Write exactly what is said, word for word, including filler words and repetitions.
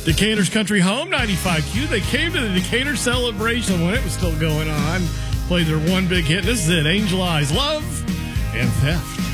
Decatur's Country Home, ninety-five Q. They came to the Decatur celebration when it was still going on. Played their one big hit. This is it, Angel Eyes, Love and Theft.